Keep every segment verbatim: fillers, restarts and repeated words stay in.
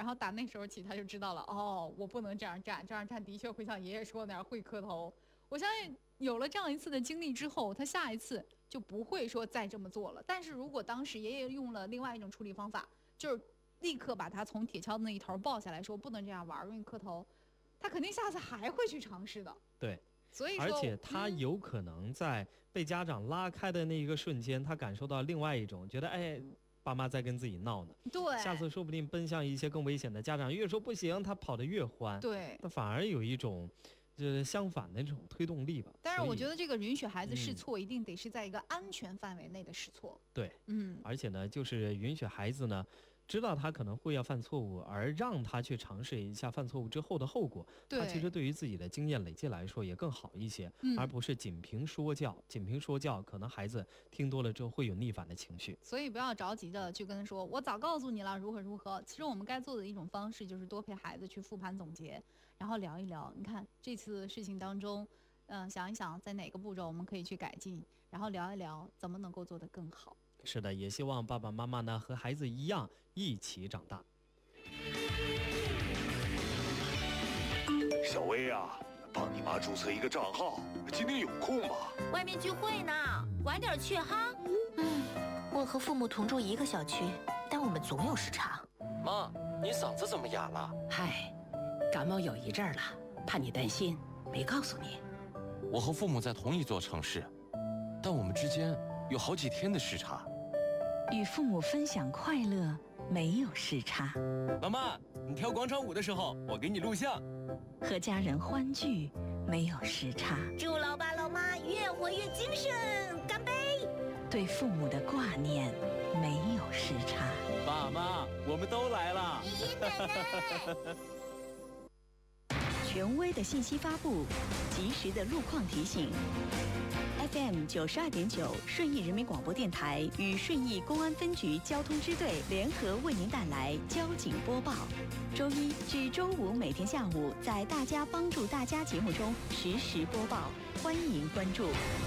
后打那时候起他就知道了，哦，我不能这样站，这样站的确会像爷爷说那样会磕头。我相信有了这样一次的经历之后，他下一次就不会说再这么做了。但是如果当时爷爷用了另外一种处理方法，就是立刻把他从铁锹的那一头抱下来说不能这样玩，容易磕头，他肯定下次还会去尝试的。 对， 所以说而且他有可能在被家长拉开的那一个瞬间，嗯、他感受到另外一种，觉得哎，爸妈在跟自己闹呢。 对， 下次说不定奔向一些更危险的家长，越说不行，他跑得越欢。 对， 他反而有一种。就是相反的这种推动力吧。 但是我觉得这个允许孩子试错，一定得是在一个安全范围内的试错。 对， 嗯， 而且呢，就是允许孩子呢，知道他可能会要犯错误，而让他去尝试一下犯错误之后的后果。他其实对于自己的经验累积来说也更好一些， 嗯、 而不是仅凭说教。仅凭说教，可能孩子听多了之后会有逆反的情绪。 所以不要着急的去跟他说，我早告诉你了如何如何。其实我们该做的一种方式就是多陪孩子去复盘总结，然后聊一聊。你看这次事情当中，嗯、呃，想一想在哪个步骤我们可以去改进，然后聊一聊怎么能够做得更好。 是的，也希望爸爸妈妈呢和孩子一样一起长大。 小薇啊，帮你妈注册一个账号，今天有空吗？ 外面聚会呢，晚点去哈。 嗯，我和父母同住一个小区，但我们总有时差。 妈，你嗓子怎么哑了？ 嗨，感冒有一阵儿了，怕你担心，没告诉你。 我和父母在同一座城市，但我们之间有好几天的时差。 与父母分享快乐，没有时差。 妈妈，你跳广场舞的时候，我给你录像。 和家人欢聚，没有时差。 祝老爸老妈越活越精神，干杯！ 对父母的挂念，没有时差。 爸妈，我们都来了。 爷爷奶奶。 权威的信息发布，及时的路况提醒。F M 九十二点九，顺义人民广播电台与顺义公安分局交通支队联合为您带来交警播报。周一至周五每天下午在大家帮助大家节目中实时播报，欢迎关注。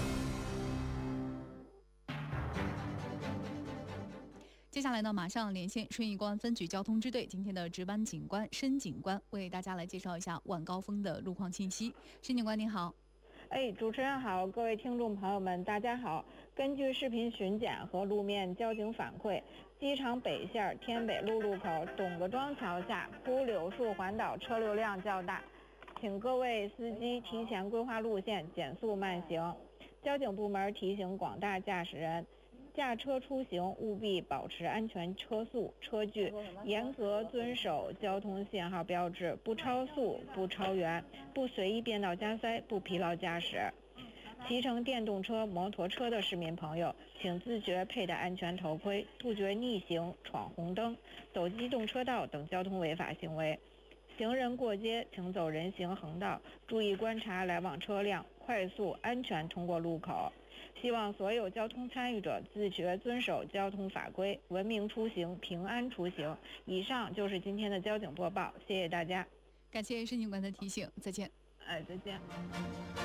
接下来呢，马上连线顺义公安分局交通支队今天的值班警官申警官，为大家来介绍一下晚高峰的路况信息。申警官您好。 哎，主持人好，各位听众朋友们，大家好。根据视频巡检和路面交警反馈，机场北线天北路路口董各庄桥下枯柳树环岛车流量较大，请各位司机提前规划路线，减速慢行。交警部门提醒广大驾驶人，驾车出行务必保持安全车速、车距，严格遵守交通信号标志，不超速、不超员，不随意变道加塞，不疲劳驾驶。骑乘电动车、摩托车的市民朋友，请自觉佩戴安全头盔，杜绝逆行、闯红灯、走机动车道等交通违法行为。行人过街请走人行横道，注意观察来往车辆，快速安全通过路口。希望所有交通参与者自觉遵守交通法规，文明出行，平安出行。以上就是今天的交警播报，谢谢大家。 感谢申警官的提醒，再见。 哎，再见。